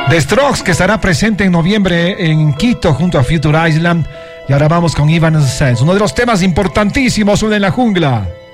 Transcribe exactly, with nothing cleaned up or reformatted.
The Strokes, que estará presente en noviembre en Quito junto a Future Island. Y ahora vamos con Evanescence, uno de los temas importantísimos en la jungla.